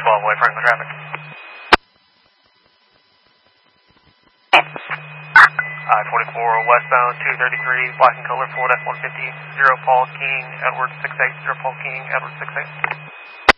way Franklin traffic. 24 westbound 233, black and color, Ford F-150, 0 Paul King, Edward 68, 0 Paul King, Edward 68.